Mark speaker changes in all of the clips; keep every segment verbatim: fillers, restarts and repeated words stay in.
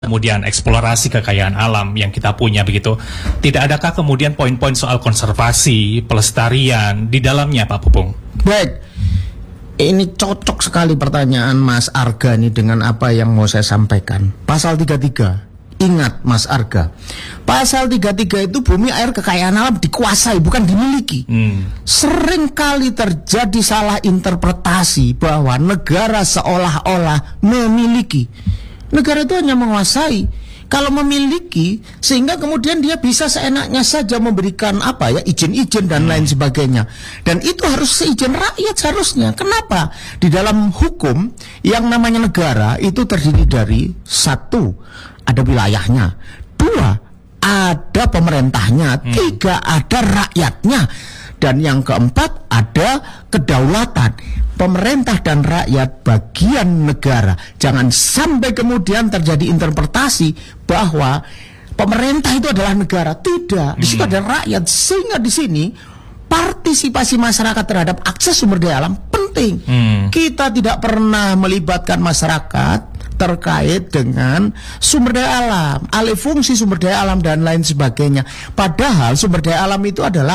Speaker 1: kemudian eksplorasi kekayaan alam yang kita punya begitu. Tidak adakah kemudian poin-poin soal konservasi, pelestarian di dalamnya, Pak Pupung?
Speaker 2: Baik, ini cocok sekali pertanyaan Mas Arga ini dengan apa yang mau saya sampaikan. Pasal tiga puluh tiga, ingat Mas Arga, pasal tiga puluh tiga itu bumi air kekayaan alam dikuasai, bukan dimiliki. hmm. Seringkali terjadi salah interpretasi bahwa negara seolah-olah memiliki. Negara itu hanya menguasai. Kalau memiliki, sehingga kemudian dia bisa seenaknya saja memberikan apa ya, izin-izin dan lain sebagainya. Dan itu harus seizin rakyat seharusnya. Kenapa? Di dalam hukum yang namanya negara itu terdiri dari satu, ada wilayahnya, dua, ada pemerintahnya, hmm. tiga, ada rakyatnya, dan yang keempat ada kedaulatan. Pemerintah dan rakyat bagian negara. Jangan sampai kemudian terjadi interpretasi bahwa pemerintah itu adalah negara. Tidak, di situ ada rakyat. Sehingga di sini partisipasi masyarakat terhadap akses sumber daya alam penting. Hmm. Kita tidak pernah melibatkan masyarakat terkait dengan sumber daya alam, alih fungsi sumber daya alam dan lain sebagainya. Padahal sumber daya alam itu adalah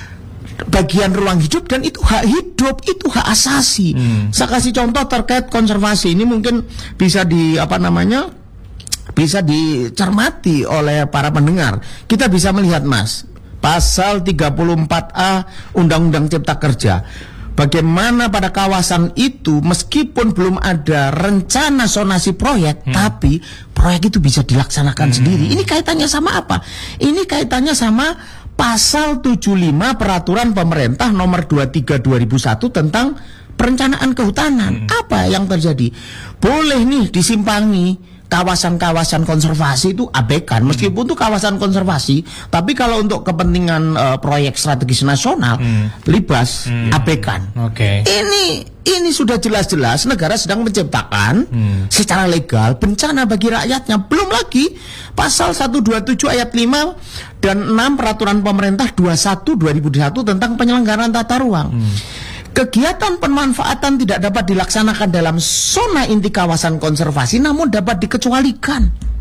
Speaker 2: bagian ruang hidup dan itu hak hidup, itu hak asasi. Hmm. Saya kasih contoh terkait konservasi ini mungkin bisa di apa namanya bisa dicermati oleh para pendengar. Kita bisa melihat Mas, pasal tiga puluh empat A Undang-Undang Cipta Kerja. Bagaimana pada kawasan itu meskipun belum ada rencana zonasi proyek, hmm. tapi proyek itu bisa dilaksanakan hmm. sendiri. Ini kaitannya sama apa? Ini kaitannya sama pasal tujuh puluh lima Peraturan Pemerintah nomor dua puluh tiga dua ribu satu tentang perencanaan kehutanan. Hmm. Apa yang terjadi? Boleh nih disimpangi kawasan-kawasan konservasi itu abaikan, meskipun itu kawasan konservasi, tapi kalau untuk kepentingan uh, proyek strategis nasional, hmm. libas, hmm. abaikan.
Speaker 1: Oke. Okay.
Speaker 2: Ini ini sudah jelas-jelas negara sedang menciptakan hmm. secara legal bencana bagi rakyatnya. Belum lagi pasal seratus dua puluh tujuh ayat lima dan enam Peraturan Pemerintah dua puluh satu dua ribu satu tentang penyelenggaraan tata ruang. Hmm. Kegiatan pemanfaatan tidak dapat dilaksanakan dalam zona inti kawasan konservasi, namun dapat dikecualikan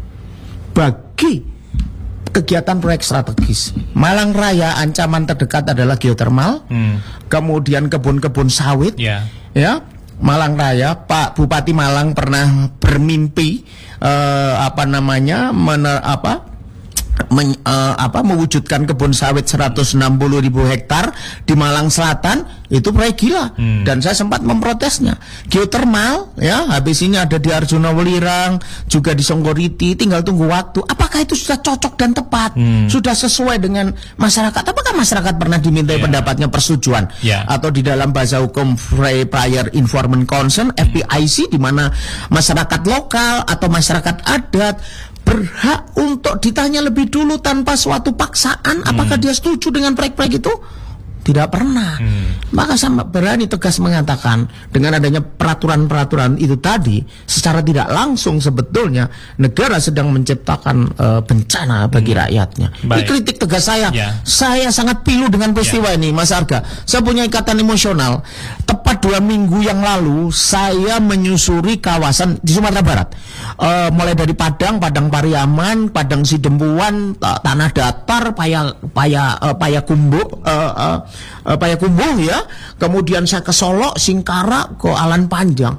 Speaker 2: bagi kegiatan proyek strategis. Malang Raya ancaman terdekat adalah geotermal, hmm. kemudian kebun-kebun sawit, yeah. ya. Malang Raya, Pak Bupati Malang pernah bermimpi uh, apa namanya, mener, apa? Men, uh, apa mewujudkan kebun sawit seratus enam puluh ribu hektar di Malang Selatan. Itu proyek gila, hmm. dan saya sempat memprotesnya. Geotermal, ya, habis ini ada di Arjuna Welirang, juga di Songgoriti, tinggal tunggu waktu. Apakah itu sudah cocok dan tepat? Hmm. Sudah sesuai dengan masyarakat? Apakah masyarakat pernah dimintai yeah. pendapatnya, persetujuan? Yeah. Atau di dalam bahasa hukum Free Prior Information Consent, F P I C, di mana masyarakat lokal atau masyarakat adat berhak untuk ditanya lebih dulu tanpa suatu paksaan apakah hmm. dia setuju dengan proyek-proyek itu? Tidak pernah. hmm. Maka saya berani tegas mengatakan, dengan adanya peraturan-peraturan itu tadi, secara tidak langsung sebetulnya negara sedang menciptakan uh, bencana bagi hmm. rakyatnya. Baik. Ini kritik tegas saya. yeah. Saya sangat pilu dengan peristiwa yeah. ini, Mas Arga. Saya punya ikatan emosional. Tepat dua minggu yang lalu saya menyusuri kawasan di Sumatera Barat, uh, mulai dari Padang, Padang Pariaman, Padang Sidempuan, Tanah Datar, Paya Paya uh, Payakumbuh, uh, uh, uh, Payakumbuh ya. Kemudian saya ke Solo, Singkara, ke Alan Panjang,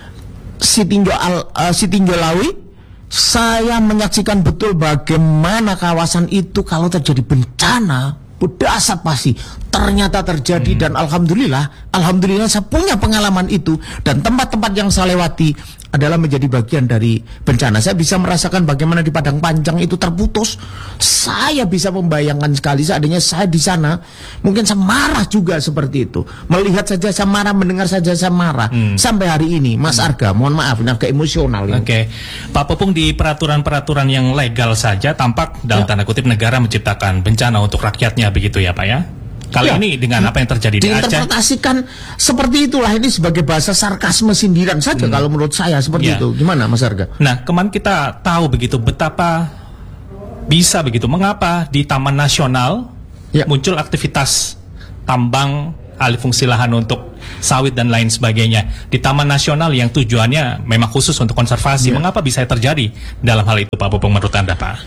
Speaker 2: Sitinjo Al, uh, Sitinjo Lawi. Saya menyaksikan betul bagaimana kawasan itu kalau terjadi bencana berdasar pasti ternyata terjadi. hmm. Dan alhamdulillah, alhamdulillah saya punya pengalaman itu, dan tempat-tempat yang saya lewati adalah menjadi bagian dari bencana. Saya bisa merasakan bagaimana di Padang Panjang itu terputus. Saya bisa membayangkan sekali seandainya saya di sana, mungkin saya marah juga seperti itu. Melihat saja saya marah, mendengar saja saya marah. hmm. Sampai hari ini, Mas hmm. Arga, mohon maaf, ini agak emosional ini. Oke,
Speaker 1: okay. Pak Pupung, di peraturan-peraturan yang legal saja tampak dalam ya. tanda kutip negara menciptakan bencana untuk rakyatnya, begitu ya Pak ya? Kali ya, ini dengan apa yang terjadi di Aceh,
Speaker 2: diinterpretasikan seperti itulah. Ini sebagai bahasa sarkasme, sindiran saja hmm. kalau menurut saya seperti ya. itu. Gimana Mas Arga?
Speaker 1: Nah, kemarin kita tahu begitu betapa bisa begitu, mengapa di Taman Nasional ya. muncul aktivitas tambang alih fungsi lahan untuk sawit dan lain sebagainya di Taman Nasional yang tujuannya memang khusus untuk konservasi. Ya. Mengapa bisa terjadi dalam hal itu, Pak Pupung, menurut Anda, Pak?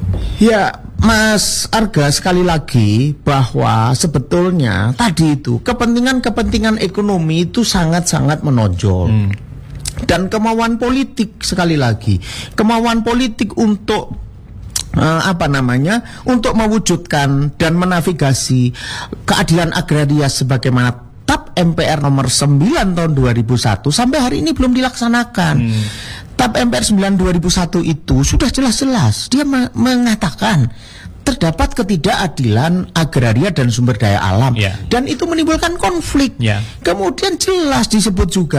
Speaker 2: Ya, Mas Arga, sekali lagi bahwa sebetulnya tadi itu kepentingan-kepentingan ekonomi itu sangat-sangat menonjol. Hmm. Dan kemauan politik, sekali lagi, kemauan politik untuk Uh, apa namanya untuk mewujudkan dan menavigasi keadilan agraria sebagaimana T A P M P R nomor sembilan tahun dua ribu satu sampai hari ini belum dilaksanakan. hmm. T A P M P R sembilan dua ribu satu itu sudah jelas-jelas dia me- mengatakan terdapat ketidakadilan agraria dan sumber daya alam, yeah. dan itu menimbulkan konflik. yeah. Kemudian jelas disebut juga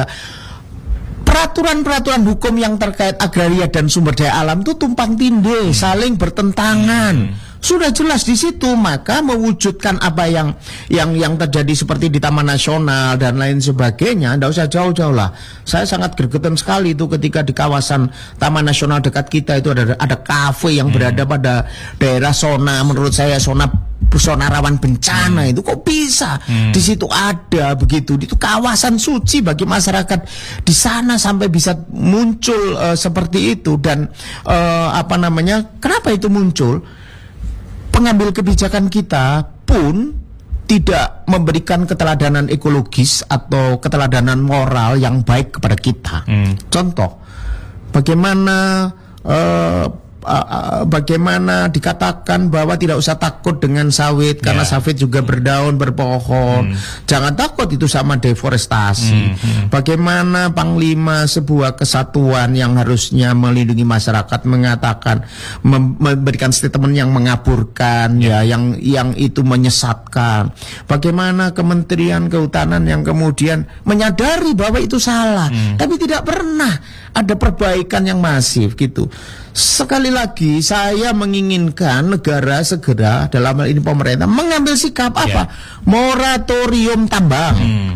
Speaker 2: peraturan-peraturan hukum yang terkait agraria dan sumber daya alam itu tumpang tindih, hmm. saling bertentangan. Hmm. Sudah jelas di situ, maka mewujudkan apa yang yang yang terjadi seperti di Taman Nasional dan lain sebagainya, tidak usah jauh-jauh lah. Saya sangat gregetan sekali itu ketika di kawasan Taman Nasional dekat kita itu ada ada kafe yang hmm. berada pada daerah zona, menurut saya zona zona rawan bencana. hmm. Itu kok bisa hmm. di situ ada begitu, itu kawasan suci bagi masyarakat di sana sampai bisa muncul uh, seperti itu. Dan uh, apa namanya, kenapa itu muncul? Pengambil kebijakan kita pun tidak memberikan keteladanan ekologis atau keteladanan moral yang baik kepada kita. Hmm. Contoh, bagaimana uh, uh, uh, bagaimana dikatakan bahwa tidak usah takut dengan sawit, yeah. karena sawit juga berdaun, berpohon. Hmm. Jangan takut, itu sama deforestasi. Hmm. Hmm. Bagaimana Panglima sebuah kesatuan yang harusnya melindungi masyarakat mengatakan, mem- memberikan statement yang mengaburkan, yeah. ya, yang yang itu menyesatkan. Bagaimana Kementerian Kehutanan yang kemudian menyadari bahwa itu salah, hmm. tapi tidak pernah ada perbaikan yang masif gitu. Sekali lagi saya menginginkan negara segera, dalam hal ini pemerintah, mengambil sikap apa? Yeah. Moratorium tambang, hmm.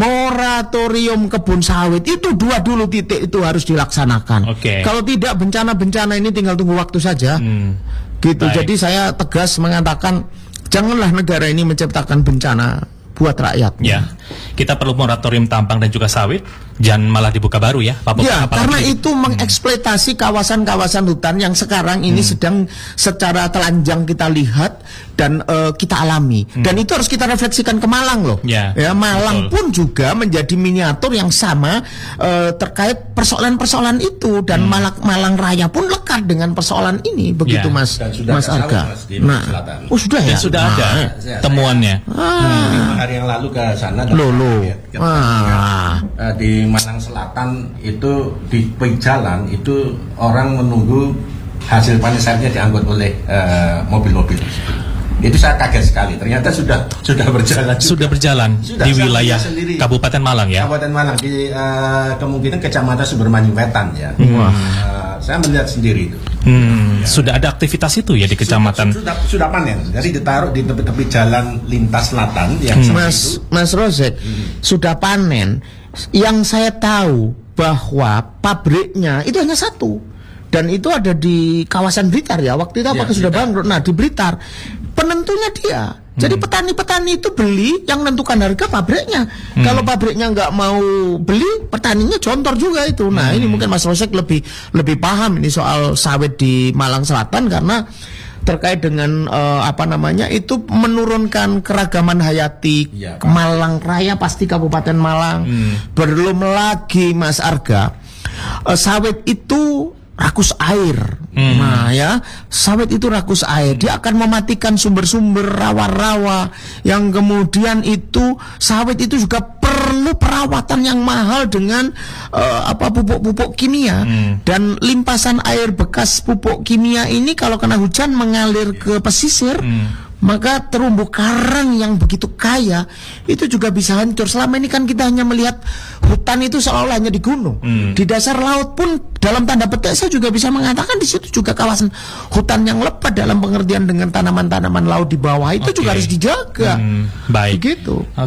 Speaker 2: moratorium kebun sawit, itu dua dulu titik itu harus dilaksanakan. Okay. Kalau tidak, bencana-bencana ini tinggal tunggu waktu saja. Hmm. Gitu. Baik. Jadi saya tegas mengatakan janganlah negara ini menciptakan bencana buat rakyat.
Speaker 1: Ya, kita perlu moratorium tambang dan juga sawit, jangan malah dibuka baru ya, Pak Pupung.
Speaker 2: Ya, karena itu hmm. mengeksploitasi kawasan-kawasan hutan yang sekarang ini hmm. sedang secara telanjang kita lihat dan uh, kita alami. Hmm. Dan itu harus kita refleksikan ke Malang loh. Ya, ya Malang betul. Pun juga menjadi miniatur yang sama uh, terkait persoalan-persoalan itu, dan hmm. Malang, Malang Raya pun lekat dengan persoalan ini, begitu ya. Mas Mas Arga.
Speaker 3: Nah,
Speaker 2: oh sudah ya,
Speaker 1: ya sudah nah, ada ya. temuannya.
Speaker 3: Ah. Hmm. Hari yang lalu ke sana
Speaker 2: loh, loh.
Speaker 3: Ya, ah. uh, di Malang Selatan itu di jalan itu orang menunggu hasil panen sawitnya diangkut oleh uh, mobil-mobil. Itu saya kaget sekali. Ternyata sudah sudah berjalan. Juga.
Speaker 1: Sudah berjalan sudah, di wilayah Kabupaten Malang ya.
Speaker 3: Kabupaten Malang di uh, kemungkinan Kecamatan Subermanyu Wetan ya.
Speaker 2: Wah.
Speaker 3: Uh, saya melihat sendiri itu.
Speaker 1: Hmm, ya. Sudah ada aktivitas itu ya di kecamatan.
Speaker 3: Sudah, sudah, sudah panen. Jadi ditaruh di tepi-tepi jalan lintas selatan yang
Speaker 2: hmm. Mas itu. Mas Rozek hmm. sudah panen. Yang saya tahu bahwa pabriknya itu hanya satu, dan itu ada di kawasan Blitar ya. Waktu itu apakah ya, sudah bangkrut? Nah, di Blitar penentunya dia. Jadi hmm. petani-petani itu beli, yang menentukan harga pabriknya. Hmm. Kalau pabriknya nggak mau beli, petaninya jontor juga itu. Nah, hmm. ini mungkin Mas Rosek lebih lebih paham ini soal sawit di Malang Selatan, karena terkait dengan uh, apa namanya itu menurunkan keragaman hayati. Ya, Malang Raya pasti Kabupaten Malang. Hmm. Belum lagi Mas Arga, uh, sawit itu rakus air. Hmm. Nah ya, sawit itu rakus air. Dia akan mematikan sumber-sumber rawa-rawa, yang kemudian itu sawit itu juga perlu perawatan yang mahal dengan uh, apa pupuk-pupuk kimia. Hmm. Dan limpasan air bekas pupuk kimia ini kalau kena hujan mengalir ke pesisir. Hmm. Maka terumbu karang yang begitu kaya itu juga bisa hancur. Selama ini kan kita hanya melihat hutan itu seolah hanya di gunung. Hmm. Di dasar laut pun dalam tanda petik saya juga bisa mengatakan di situ juga kawasan hutan yang lebat dalam pengertian dengan tanaman-tanaman laut di bawah itu okay. juga harus dijaga.
Speaker 1: Hmm, baik.
Speaker 2: Begitu.
Speaker 1: Oke. Okay.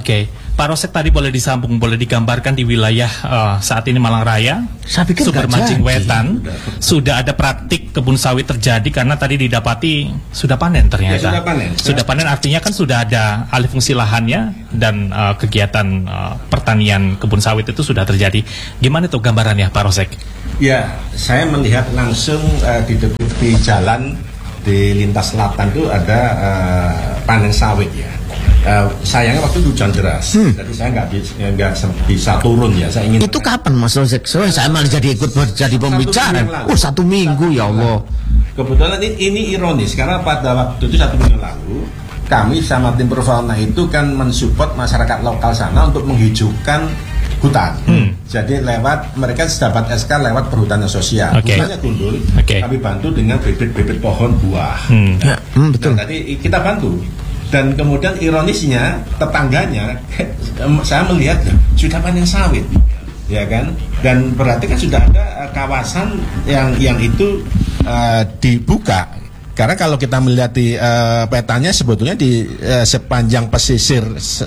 Speaker 1: Pak Rosek tadi boleh disambung, boleh digambarkan di wilayah uh, saat ini Malang Raya, Sumber Mancing Wetan, sudah ada praktik kebun sawit terjadi karena tadi didapati sudah panen ternyata.
Speaker 3: Ya, sudah panen.
Speaker 1: Sudah panen artinya kan sudah ada alih fungsi lahannya dan uh, kegiatan uh, pertanian kebun sawit itu sudah terjadi. Gimana tuh gambarannya Pak Rosek?
Speaker 3: Ya, saya melihat langsung uh, di di jalan di lintas selatan itu ada uh, panen sawit ya. Uh, sayangnya waktu itu hujan deras, hmm. jadi saya nggak bisa, nggak bisa turun ya. Saya ingin.
Speaker 2: Itu kapan Mas Rosek? So, saya malah jadi ikut jadi pembicara. Oh satu minggu ya Allah.
Speaker 3: Kebetulan ini, ini ironis karena pada waktu itu satu minggu lalu kami sama tim Profauna itu kan mensupport masyarakat lokal sana untuk menghijaukan hutan. Hmm. Jadi lewat mereka dapat S K lewat perhutanan sosial.
Speaker 1: Okay.
Speaker 3: Hutannya gundul,
Speaker 1: okay.
Speaker 3: kami bantu dengan bibit-bibit pohon buah.
Speaker 1: Hmm.
Speaker 3: Nah,
Speaker 2: hmm, betul.
Speaker 3: Nah, tadi kita bantu. Dan kemudian ironisnya tetangganya saya melihat sudah panen sawit, ya kan? Dan berarti kan sudah ada kawasan yang yang itu uh, dibuka. Karena kalau kita melihat di uh, petanya sebetulnya di uh, sepanjang pesisir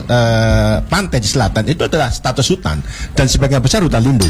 Speaker 3: uh, pantai di selatan itu adalah status hutan dan sebagian besar hutan lindung.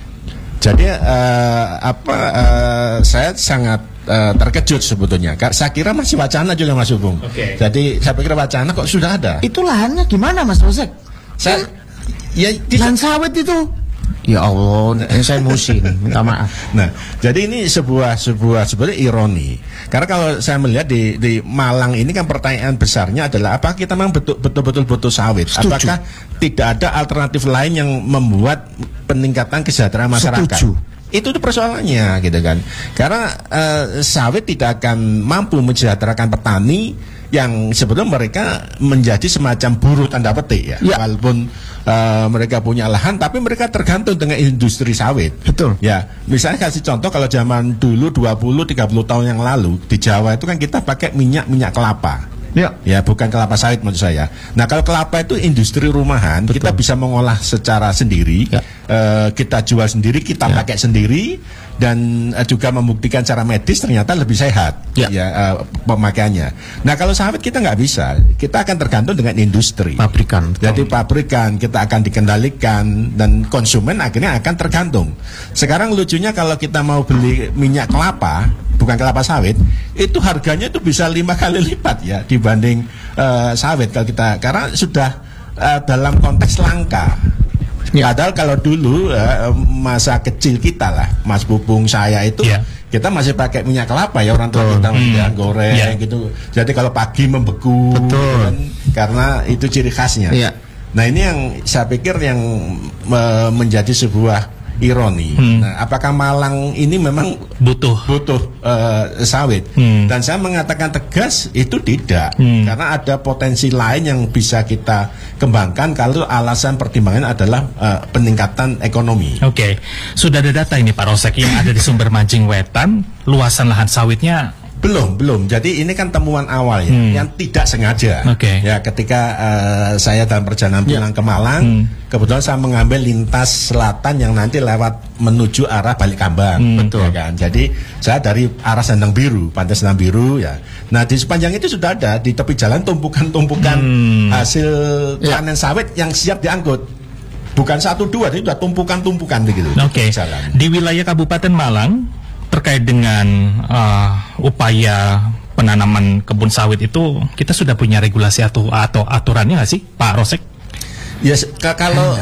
Speaker 3: Jadi uh, apa uh, saya sangat uh, terkejut sebetulnya. Saya kira masih wacana juga Mas Hubung.
Speaker 1: Okay.
Speaker 3: Jadi saya pikir wacana kok sudah ada.
Speaker 2: Itu lahannya gimana Mas Rosek?
Speaker 3: Saya ya
Speaker 2: lahan sawit itu. Ya Allah, eh, saya emosi nih, minta maaf.
Speaker 3: Nah, jadi ini sebuah sebuah sebenarnya ironi. Karena kalau saya melihat di di Malang ini kan pertanyaan besarnya adalah apakah kita memang betul betul butuh sawit?
Speaker 2: Setuju.
Speaker 3: Apakah tidak ada alternatif lain yang membuat peningkatan kesejahteraan masyarakat?
Speaker 2: Setuju.
Speaker 3: Itu tuh persoalannya gitu kan. Karena uh, sawit tidak akan mampu mensejahterakan petani yang sebetulnya mereka menjadi semacam buruh tanda petik ya.
Speaker 2: Ya.
Speaker 3: Walaupun uh, mereka punya lahan tapi mereka tergantung dengan industri sawit.
Speaker 2: Betul.
Speaker 3: Ya, misalnya kasih contoh kalau zaman dulu dua puluh tiga puluh tahun yang lalu di Jawa itu kan kita pakai minyak-minyak kelapa.
Speaker 2: Ya.
Speaker 3: Ya, bukan kelapa sawit maksud saya. Nah, kalau kelapa itu industri rumahan,
Speaker 2: betul.
Speaker 3: Kita bisa mengolah secara sendiri,
Speaker 2: ya.
Speaker 3: uh, kita jual sendiri, kita ya. pakai sendiri, dan uh, juga membuktikan secara medis ternyata lebih sehat,
Speaker 2: ya,
Speaker 3: ya uh, pemakaiannya. Nah, kalau sawit kita nggak bisa, kita akan tergantung dengan industri.
Speaker 2: Pabrikan.
Speaker 3: Jadi pabrikan kita akan dikendalikan dan konsumen akhirnya akan tergantung. Sekarang lucunya kalau kita mau beli minyak kelapa, bukan kelapa sawit, itu harganya itu bisa lima kali lipat ya dibanding uh, sawit kalau kita karena sudah uh, dalam konteks langka. Ya. Padahal kalau dulu uh, masa kecil kita lah, Mas Pupung saya itu yeah. kita masih pakai minyak kelapa ya orang tua kita masih hmm. goreng yeah. gitu. Jadi kalau pagi membeku kan, karena itu ciri khasnya. Yeah. Nah ini yang saya pikir yang uh, menjadi sebuah ironi. Hmm. Nah, apakah Malang ini memang
Speaker 1: butuh
Speaker 3: butuh uh, sawit? Hmm. Dan saya mengatakan tegas itu tidak, hmm. karena ada potensi lain yang bisa kita kembangkan kalau alasan pertimbangan adalah uh, peningkatan ekonomi.
Speaker 1: Oke, okay. Sudah ada data ini Pak Rosek yang ada di Sumber Mancing Wetan, luasan lahan sawitnya.
Speaker 3: Belum, belum. Jadi ini kan temuan awal ya, hmm. yang tidak sengaja.
Speaker 1: Okay.
Speaker 3: Ya, ketika uh, saya dalam perjalanan pulang
Speaker 1: yeah.
Speaker 3: ke Malang, hmm. kebetulan saya mengambil lintas selatan yang nanti lewat menuju arah Balikambang,
Speaker 1: hmm.
Speaker 3: betul ya kan. Jadi saya dari arah Sendang Biru, Pantai Sendang Biru ya. Nah di sepanjang itu sudah ada di tepi jalan tumpukan-tumpukan hmm. hasil
Speaker 1: yeah.
Speaker 3: panen sawit yang siap diangkut. Bukan satu dua, itu sudah tumpukan-tumpukan begitu.
Speaker 1: Oke. Okay. Di wilayah Kabupaten Malang terkait dengan uh, upaya penanaman kebun sawit itu kita sudah punya regulasi atau atau aturannya nggak sih Pak Rosek?
Speaker 3: Ya kalau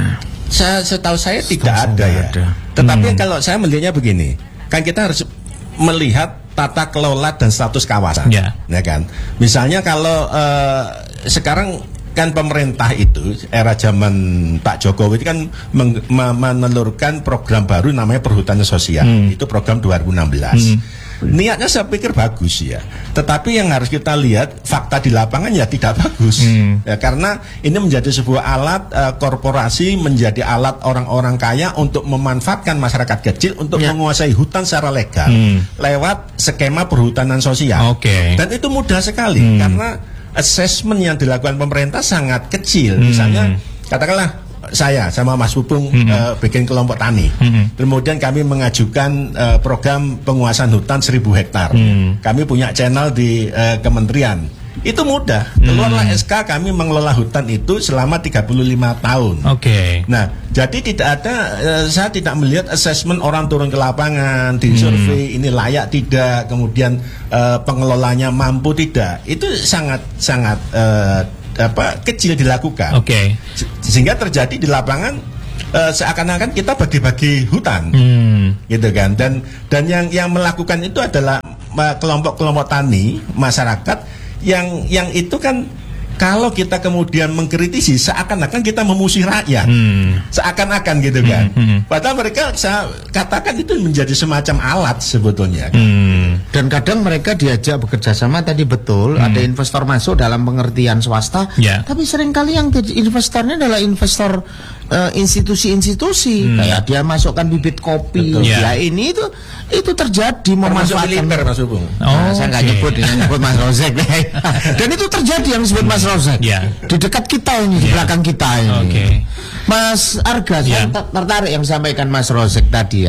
Speaker 3: saya setahu saya tidak
Speaker 2: setahu
Speaker 3: ada ya.
Speaker 2: ada.
Speaker 3: Tetapi
Speaker 1: hmm.
Speaker 3: kalau saya melihatnya begini, kan kita harus melihat tata kelola dan status kawasan,
Speaker 1: ya,
Speaker 3: ya kan. Misalnya kalau uh, sekarang kan pemerintah itu era zaman Pak Jokowi itu kan meng, menelurkan program baru namanya perhutanan sosial. Hmm. Itu program dua ribu enam belas. Hmm. Niatnya saya pikir bagus ya. Tetapi yang harus kita lihat fakta di lapangan ya tidak bagus. Hmm. Ya, karena ini menjadi sebuah alat uh, korporasi, menjadi alat orang-orang kaya untuk memanfaatkan masyarakat kecil untuk ya. menguasai hutan secara legal hmm. lewat skema perhutanan sosial.
Speaker 1: Okay.
Speaker 3: Dan itu mudah sekali hmm. karena assessment yang dilakukan pemerintah sangat kecil. Hmm. Misalnya katakanlah saya sama Mas Pupung hmm. uh, bikin kelompok tani. Hmm. Kemudian kami mengajukan uh, program penguasaan hutan seribu hektar. Hmm. Kami punya channel di uh, kementerian. itu mudah. Keluarlah S K kami mengelola hutan itu selama tiga puluh lima tahun.
Speaker 1: Oke. Okay.
Speaker 3: Nah, jadi tidak ada uh, saya tidak melihat assessment orang turun ke lapangan, di survei hmm. ini layak tidak, kemudian uh, pengelolanya mampu tidak. Itu sangat sangat uh, apa kecil dilakukan.
Speaker 1: Oke.
Speaker 3: Okay. Sehingga terjadi di lapangan Uh, seakan-akan kita bagi-bagi hutan, hmm. gitu kan, dan dan yang yang melakukan itu adalah uh, kelompok-kelompok tani masyarakat yang yang itu kan kalau kita kemudian mengkritisi seakan-akan kita memusuhi rakyat, hmm. seakan-akan gitu kan, hmm. Hmm. padahal mereka saya katakan itu menjadi semacam alat sebetulnya. Kan?
Speaker 2: Hmm. Dan kadang mereka diajak bekerja sama tadi betul, hmm. ada investor masuk dalam pengertian swasta, yeah. tapi seringkali yang investornya adalah investor uh, institusi-institusi, hmm. kayak dia masukkan bibit kopi, ya yeah. ini itu itu terjadi memanfaatkan.
Speaker 3: Mas Hubung.
Speaker 2: Oh, nah, saya nggak okay. nyebut, nyebut Mas Rozek, dan itu terjadi yang disebut Mas Rozek, yeah. di dekat kita ini, yeah. di belakang kita ini.
Speaker 1: Okay.
Speaker 2: Mas Arga, yeah. saya tertarik yang disampaikan Mas Rozek tadi ya.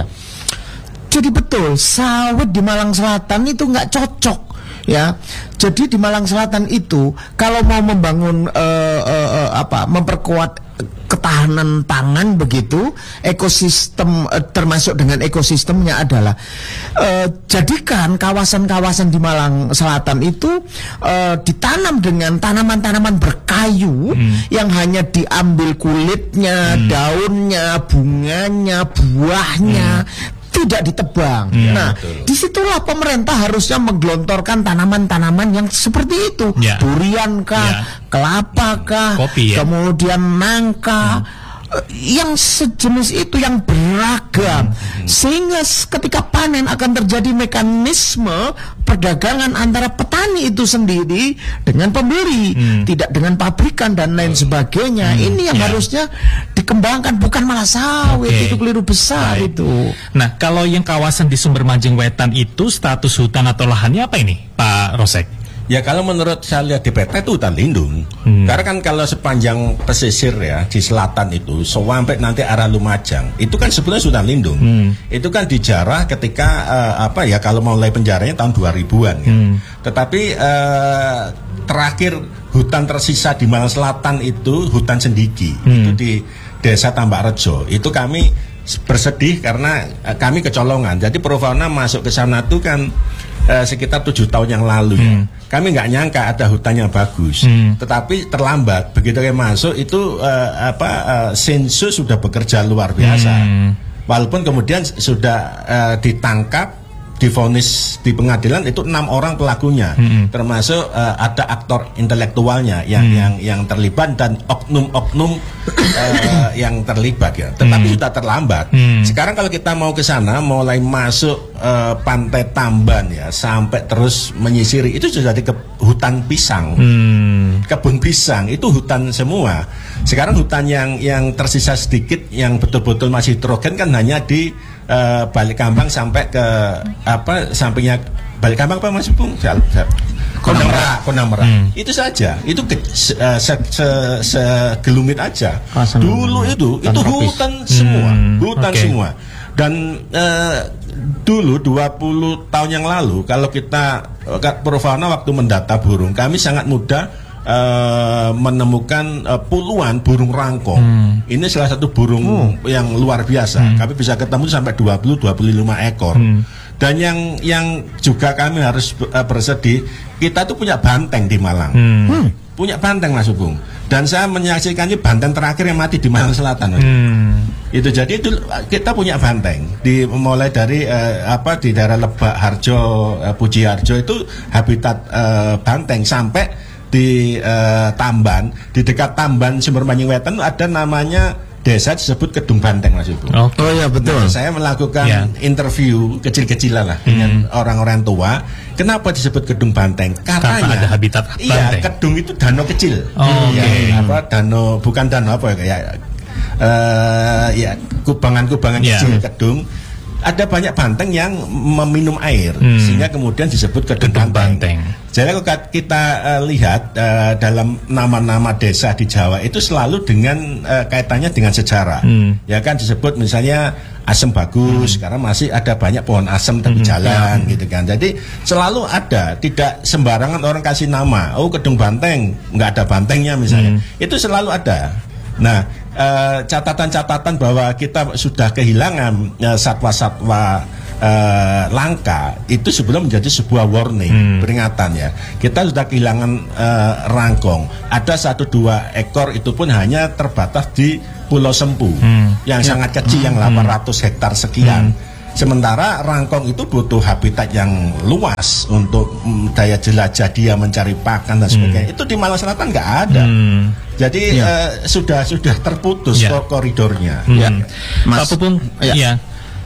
Speaker 2: Jadi betul, sawit di Malang Selatan itu nggak cocok, ya. Jadi di Malang Selatan itu kalau mau membangun uh, uh, uh, apa, memperkuat ketahanan pangan begitu, ekosistem uh, termasuk dengan ekosistemnya adalah uh, jadikan kawasan-kawasan di Malang Selatan itu uh, ditanam dengan tanaman-tanaman berkayu hmm. yang hanya diambil kulitnya, hmm. daunnya, bunganya, buahnya. Hmm. tidak ditebang. Ya, nah, betul. Disitulah pemerintah harusnya menggelontorkan tanaman-tanaman yang seperti itu, ya. Durian kah, ya. Kelapa kah, kopi, ya. Kemudian nangka, hmm. yang sejenis itu, yang beragam, hmm. sehingga ketika panen akan terjadi mekanisme perdagangan antara petani itu sendiri dengan pembeli, hmm. tidak dengan pabrikan dan lain sebagainya. Hmm. Ini yang ya. harusnya dikembangkan, bukan malah sawit. Okay. Itu keliru besar. Baik. Itu.
Speaker 1: Nah, kalau yang kawasan di Sumber Manjing Wetan itu status hutan atau lahannya apa ini, Pak Rozek?
Speaker 3: Ya kalau menurut saya lihat di peta itu hutan lindung. Hmm. Karena kan kalau sepanjang pesisir ya di selatan itu sampai nanti arah Lumajang itu kan sebetulnya hutan lindung. Hmm. Itu kan dijarah ketika uh, apa ya kalau mulai penjaranya tahun dua ribuan ya. Hmm. Tetapi uh, terakhir hutan tersisa di Malang Selatan itu hutan Sendiki. Hmm. Itu di Desa Tambakrejo. Itu kami bersedih karena uh, kami kecolongan. Jadi Profauna masuk ke sana tuh kan Uh, sekitar tujuh tahun yang lalu hmm. ya. Kami nggak nyangka ada hutan yang bagus, hmm. tetapi terlambat. Begitu kayak masuk itu uh, apa uh, sensus sudah bekerja luar biasa. Hmm. Walaupun kemudian sudah uh, ditangkap, divonis di pengadilan itu enam orang pelakunya, hmm. termasuk uh, ada aktor intelektualnya yang hmm. yang yang terlibat dan oknum-oknum uh, yang terlibat ya. Tetapi hmm. sudah terlambat. Hmm. Sekarang kalau kita mau ke sana, mulai masuk uh, pantai Tamban ya, sampai terus menyisiri itu sudah di ke hutan pisang, hmm. kebun pisang itu hutan semua. Sekarang hutan yang yang tersisa sedikit, yang betul-betul masih hidrogen kan hanya di Uh, Balikambang sampai ke apa sampingnya Balikambang apa Mas Bung? Konamera, Konamera. Hmm. Itu saja. Itu ke, uh, se, se, segelumit aja. Kawasan dulu itu itu tropis. Hutan semua, hmm. hutan okay. semua. Dan uh, dulu dua puluh tahun yang lalu kalau kita Profauna waktu mendata burung, kami sangat mudah Uh, menemukan uh, puluhan burung rangkong. Hmm. Ini salah satu burung hmm. yang luar biasa. Hmm. Kami bisa ketemu sampai dua puluh sampai dua puluh lima ekor. Hmm. Dan yang yang juga kami harus uh, bersedih, kita tuh punya banteng di Malang. Hmm. Hmm. Punya banteng Mas Hubung. Dan saya menyaksikan ini banteng terakhir yang mati di Malang Selatan. Hmm. Itu jadi itu kita punya banteng di mulai dari uh, apa di daerah Lebak Harjo, uh, Puji Harjo itu habitat uh, banteng sampai di uh, Tamban, di dekat Tamban Sumber Manjing Wetan ada namanya desa disebut Kedung Banteng Mas Ibu.
Speaker 2: Oh, oh ya betul.
Speaker 3: Nah, saya melakukan yeah. interview kecil-kecilan lah hmm. dengan orang-orang tua. Kenapa disebut Kedung Banteng? Katanya
Speaker 1: karena ada habitat banteng.
Speaker 3: Iya, kedung itu danau kecil.
Speaker 1: Oh, ya, okay.
Speaker 3: apa danau bukan danau apa ya kayak uh, ya kubangan-kubangan yeah. kecil kedung. Ada banyak banteng yang meminum air hmm. sehingga kemudian disebut Kedung Banteng. Jadi kalau kita uh, lihat uh, dalam nama-nama desa di Jawa itu selalu dengan uh, kaitannya dengan sejarah. Hmm. Ya kan disebut misalnya asem bagus, hmm. karena masih ada banyak pohon asem tepi hmm. jalan hmm. gitu kan. Jadi selalu ada, tidak sembarangan orang kasih nama. Oh, Kedung Banteng, nggak ada bantengnya misalnya. Hmm. Itu selalu ada. Nah, eh, catatan-catatan bahwa kita sudah kehilangan eh, satwa-satwa Uh, langka itu sebelum menjadi sebuah warning, hmm. peringatan ya. Kita sudah kehilangan uh, rangkong. Ada satu dua ekor itu pun hanya terbatas di Pulau Sempu hmm. yang ya. sangat kecil, hmm. yang delapan ratus hektar sekian. Hmm. Sementara rangkong itu butuh habitat yang luas untuk um, daya jelajah dia mencari pakan dan sebagainya. Hmm. Itu di Malang Selatan nggak ada. Hmm. Jadi ya. uh, sudah sudah terputus ya. koridornya.
Speaker 1: Hmm. Ya. Mas, Pak Pupung, ya. ya.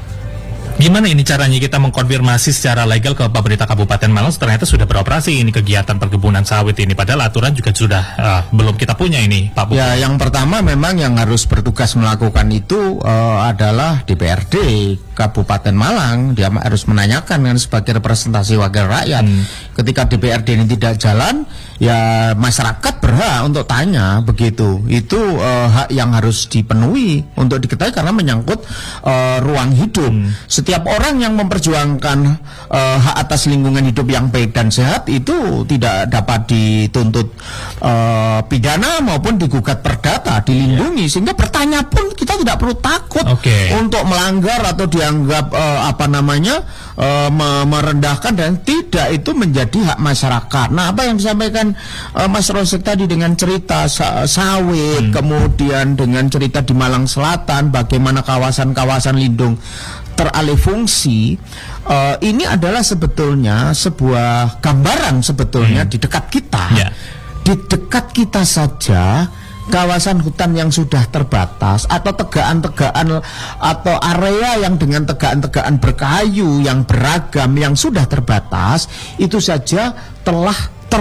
Speaker 1: Gimana ini caranya kita mengkonfirmasi secara legal ke pemerintah Kabupaten Malang ternyata sudah beroperasi ini kegiatan perkebunan sawit ini, padahal aturan juga sudah uh, belum kita punya ini, Pak Bu.
Speaker 2: Ya, yang pertama memang yang harus bertugas melakukan itu uh, adalah D P R D Kabupaten Malang. Dia harus menanyakan kan sebagai representasi wakil rakyat. Hmm. Ketika D P R D ini tidak jalan, ya masyarakat berhak untuk tanya begitu. Itu uh, hak yang harus dipenuhi untuk diketahui karena menyangkut uh, ruang hidup. Hmm. Setiap orang yang memperjuangkan uh, hak atas lingkungan hidup yang baik dan sehat itu tidak dapat dituntut uh, pidana maupun digugat perdata, dilindungi, yeah. sehingga bertanya pun kita tidak perlu takut okay. untuk melanggar atau dianggap uh, apa namanya uh, merendahkan, dan tidak, itu menjadi hak masyarakat. Nah, apa yang disampaikan uh, Mas Rosek tadi dengan cerita sa sawit, hmm. kemudian dengan cerita di Malang Selatan bagaimana kawasan-kawasan lindung teralih fungsi, uh, ini adalah sebetulnya sebuah gambaran sebetulnya hmm. di dekat kita, yeah. di dekat kita saja kawasan hutan yang sudah terbatas atau tegaan-tegaan atau area yang dengan tegaan-tegaan berkayu yang beragam yang sudah terbatas itu saja telah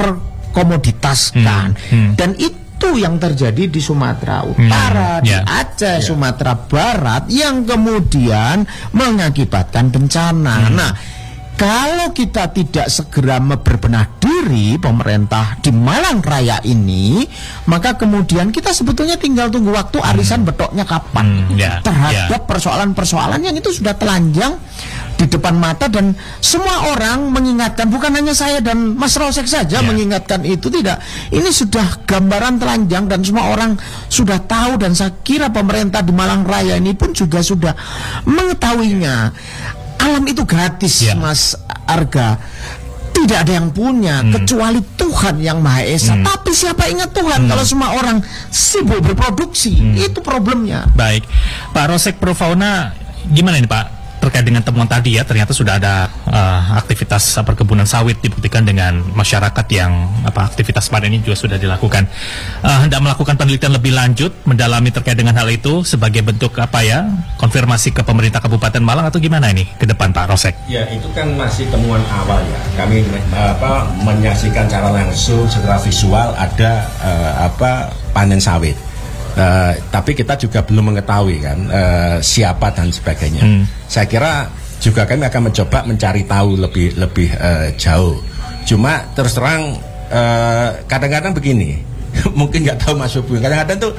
Speaker 2: terkomoditaskan hmm. Hmm. dan itu itu yang terjadi di Sumatera Utara, hmm, yeah. di Aceh, yeah. Sumatera Barat, yang kemudian mengakibatkan bencana. Hmm. Nah, kalau kita tidak segera berbenah diri pemerintah di Malang Raya ini, maka kemudian kita sebetulnya tinggal tunggu waktu arisan hmm. betoknya kapan hmm, yeah, terhadap persoalan-persoalan yeah. yang itu sudah telanjang di depan mata, dan semua orang mengingatkan, bukan hanya saya dan Mas Rosek saja yeah. mengingatkan itu, tidak. Ini sudah gambaran telanjang dan semua orang sudah tahu, dan saya kira pemerintah di Malang Raya ini pun juga sudah mengetahuinya. Alam itu gratis, yeah. Mas Arga. Tidak ada yang punya hmm. kecuali Tuhan yang Maha Esa. Hmm. Tapi siapa ingat Tuhan hmm. kalau semua orang sibuk berproduksi? Hmm. Itu problemnya.
Speaker 1: Baik, Pak Rosek Profauna, gimana ini Pak? Terkait dengan temuan tadi ya, ternyata sudah ada uh, aktivitas uh, perkebunan sawit dibuktikan dengan masyarakat yang apa aktivitas panen ini juga sudah dilakukan. Uh, hendak melakukan penelitian lebih lanjut, mendalami terkait dengan hal itu sebagai bentuk apa ya, konfirmasi ke pemerintah Kabupaten Malang atau gimana ini ke depan Pak Rosek?
Speaker 3: Ya, itu kan masih temuan awal ya. Kami apa menyaksikan secara langsung, secara visual ada uh, apa panen sawit. Uh, tapi kita juga belum mengetahui kan uh, siapa dan sebagainya. Hmm. Saya kira juga kami akan mencoba mencari tahu lebih lebih uh, jauh. Cuma terus terang kadang-kadang uh, begini, mungkin nggak tahu Mas Bobi. Kadang-kadang tuh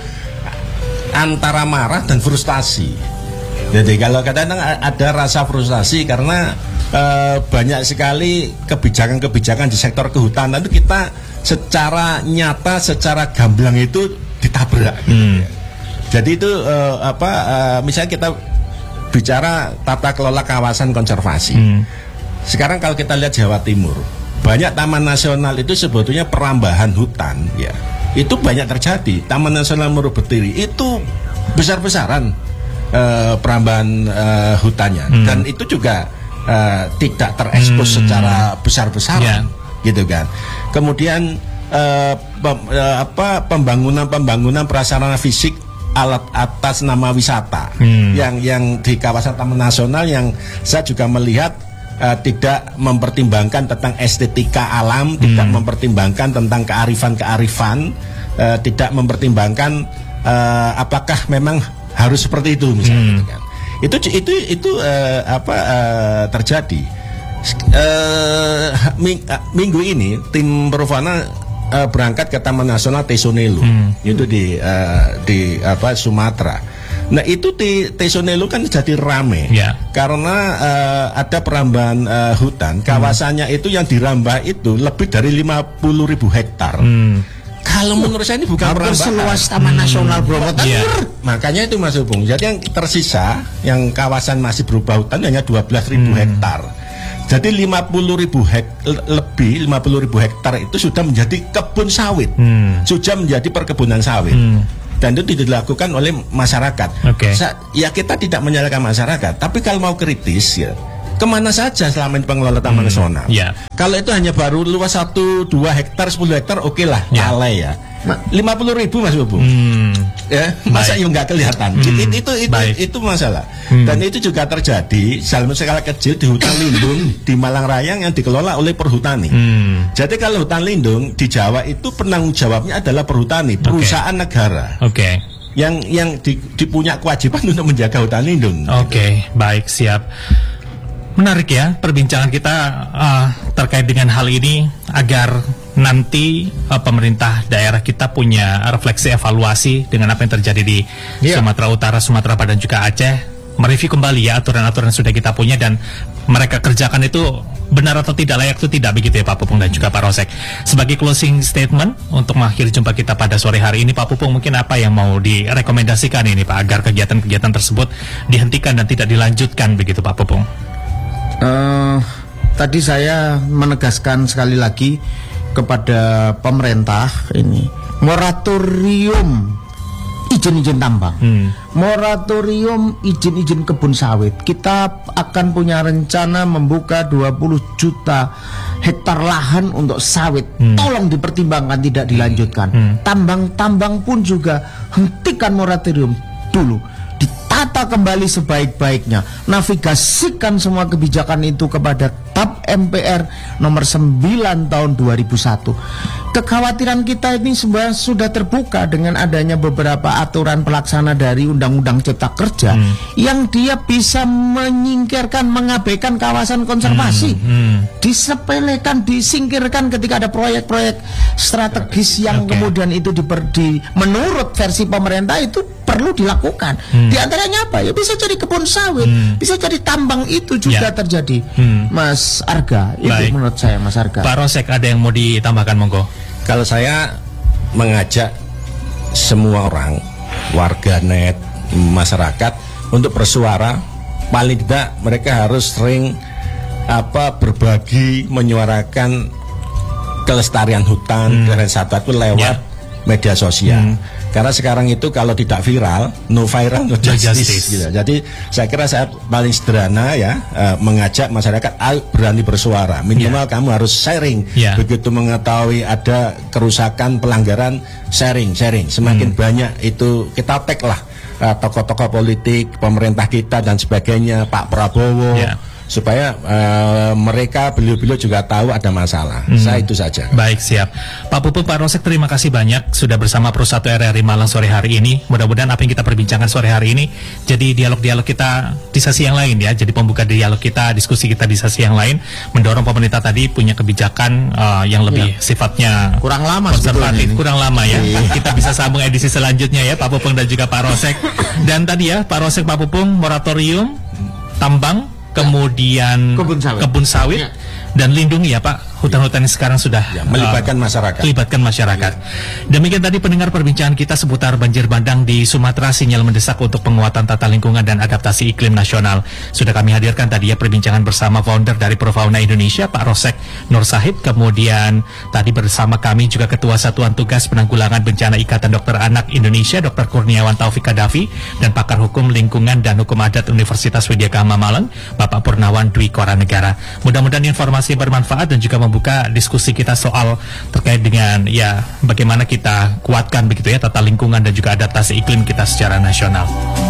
Speaker 3: antara marah dan frustasi. Jadi kalau kadang-kadang ada rasa frustasi karena uh, banyak sekali kebijakan-kebijakan di sektor kehutanan itu kita secara nyata, secara gamblang itu ditabrak. Hmm. Jadi itu uh, apa uh, misalnya kita bicara tata kelola kawasan konservasi. Hmm. Sekarang kalau kita lihat Jawa Timur, banyak taman nasional itu sebetulnya perambahan hutan ya. Itu banyak terjadi. Taman Nasional Murubetiri itu besar-besaran uh, perambahan uh, hutannya hmm. dan itu juga uh, tidak terekspos hmm. secara besar-besaran yeah. gitu kan. Kemudian Uh, pem, uh, apa pembangunan-pembangunan prasarana fisik alat atas nama wisata hmm. yang yang di kawasan Taman Nasional yang saya juga melihat uh, tidak mempertimbangkan tentang estetika alam, hmm. tidak mempertimbangkan tentang kearifan-kearifan, uh, tidak mempertimbangkan uh, apakah memang harus seperti itu misalnya. Hmm. Gitu kan. Itu itu itu uh, apa uh, terjadi uh, ming, uh, minggu ini tim Profana Uh, berangkat ke Taman Nasional Tesonelo, hmm. itu di uh, di apa Sumatera. Nah itu di Tesonelo kan jadi rame
Speaker 1: Ya.
Speaker 3: karena uh, ada perambahan uh, hutan. Kawasannya hmm. itu yang dirambah itu lebih dari lima puluh ribu hektar.
Speaker 1: Hmm.
Speaker 3: Kalau menurut saya ini bukan
Speaker 2: hampir
Speaker 3: perambahan.
Speaker 2: seluas Taman hmm. Nasional Bromo Tengger.
Speaker 1: Yeah.
Speaker 3: Makanya itu Mas Hubung. Jadi yang tersisa, yang kawasan masih berupa hutan hanya dua belas ribu hmm. hektar. Jadi lima puluh ribu hek, lebih lima puluh ribu hektar itu sudah menjadi kebun sawit, hmm. sudah menjadi perkebunan sawit. Hmm. Dan itu tidak dilakukan oleh masyarakat.
Speaker 1: Okay.
Speaker 3: Ya kita tidak menyalahkan masyarakat, tapi kalau mau kritis ya, kemana saja selama ini pengelola Taman hmm. Nasional?
Speaker 1: Yeah.
Speaker 3: Kalau itu hanya baru luas satu, dua hektar, sepuluh hektar, oke okay lah,
Speaker 1: yeah.
Speaker 3: lalai ya. lima puluh ribu Mas Bobo.
Speaker 1: Hmm.
Speaker 3: Ya, masa yang nggak kelihatan? Hmm. Itu itu itu, itu masalah. Hmm. Dan itu juga terjadi dalam skala kecil di hutan lindung di Malang Raya yang dikelola oleh perhutani. Hmm. Jadi kalau hutan lindung di Jawa itu penanggung jawabnya adalah perhutani, perusahaan okay. negara.
Speaker 1: Oke. Okay.
Speaker 3: Yang yang di, dipunya kewajiban untuk menjaga hutan lindung.
Speaker 1: Oke, okay. Baik, siap. Menarik ya perbincangan kita uh, terkait dengan hal ini agar nanti uh, pemerintah daerah kita punya refleksi evaluasi dengan apa yang terjadi di yeah. Sumatera Utara, Sumatera Barat dan juga Aceh, mereview kembali ya aturan-aturan yang sudah kita punya dan mereka kerjakan itu benar atau tidak layak itu tidak begitu ya Pak Pupung dan juga Pak Rosek. Sebagai closing statement untuk mengakhiri jumpa kita pada sore hari ini, Pak Pupung mungkin apa yang mau direkomendasikan ini Pak agar kegiatan-kegiatan tersebut dihentikan dan tidak dilanjutkan begitu Pak Pupung?
Speaker 2: Uh, tadi saya menegaskan sekali lagi kepada pemerintah ini moratorium izin-izin tambang, hmm. moratorium izin-izin kebun sawit. Kita akan punya rencana membuka dua puluh juta hektar lahan untuk sawit. Hmm. Tolong dipertimbangkan tidak dilanjutkan. Hmm. Tambang-tambang pun juga hentikan moratorium dulu. Ditata kembali sebaik-baiknya, navigasikan semua kebijakan itu kepada T A P M P R nomor sembilan tahun dua ribu satu. Kekhawatiran kita ini sebenarnya sudah terbuka dengan adanya beberapa aturan pelaksana dari Undang-Undang Cipta Kerja hmm. yang dia bisa menyingkirkan, mengabaikan kawasan konservasi, hmm. Hmm. disepelekan, disingkirkan ketika ada proyek-proyek strategis yang okay. kemudian itu diper, di, menurut versi pemerintah itu perlu dilakukan. Hmm. Di antaranya apa? Ya bisa jadi kebun sawit, hmm. bisa jadi tambang, itu juga ya. terjadi. Hmm. Mas Arga, itu Baik. menurut saya Mas Arga.
Speaker 1: Pak Rosek ada yang mau ditambahkan monggo?
Speaker 3: Kalau saya mengajak semua orang, warganet, masyarakat untuk bersuara, paling tidak mereka harus sering apa berbagi, menyuarakan kelestarian hutan, hmm. kelestarian satwa itu lewat yeah. media sosial. Hmm. Karena sekarang itu kalau tidak viral, no viral, no justice, justice. Gitu. Jadi saya kira saya paling sederhana ya uh, mengajak masyarakat ayo berani bersuara. Minimal yeah. kamu harus sharing. Yeah. Begitu mengetahui ada kerusakan, pelanggaran, sharing, sharing. Semakin hmm. banyak itu kita tag lah uh, tokoh-tokoh politik, pemerintah kita dan sebagainya, Pak Prabowo. Yeah. Supaya uh, mereka beliau-beliau juga tahu ada masalah. Hmm. Saya itu saja.
Speaker 1: Baik, siap. Pak Pupung, Pak Rosek, terima kasih banyak sudah bersama Pro satu R R I Malang sore hari ini. Mudah-mudahan apa yang kita perbincangkan sore hari ini jadi dialog-dialog kita di sesi yang lain ya. Jadi pembuka dialog kita, diskusi kita di sesi yang lain, mendorong pemerintah tadi punya kebijakan uh, yang lebih ya. sifatnya
Speaker 2: kurang lama,
Speaker 1: konservatif, kurang lama ya. Kita bisa sambung edisi selanjutnya ya, Pak Pupung dan juga Pak Rosek. Dan tadi ya, Pak Rosek, Pak Pupung, moratorium tambang, kemudian
Speaker 2: kebun sawit,
Speaker 1: kebun sawit ya. dan lindungi ya Pak hutan-hutan yang sekarang sudah
Speaker 3: ya, melibatkan uh, masyarakat.
Speaker 1: Melibatkan masyarakat. Ya. Demikian tadi pendengar perbincangan kita seputar banjir bandang di Sumatera, sinyal mendesak untuk penguatan tata lingkungan dan adaptasi iklim nasional. Sudah kami hadirkan tadi ya perbincangan bersama founder dari Profauna Indonesia Pak Rosek Nur Sahid, kemudian tadi bersama kami juga Ketua Satuan Tugas Penanggulangan Bencana Ikatan Dokter Anak Indonesia Dokter Kurniawan Taufik Kadafi dan pakar hukum lingkungan dan hukum adat Universitas Widya Gama Malang Bapak Purnawan Dwi Koranegara. Mudah-mudahan informasi bermanfaat dan juga membuka diskusi kita soal terkait dengan ya bagaimana kita kuatkan begitu ya tata lingkungan dan juga adaptasi iklim kita secara nasional.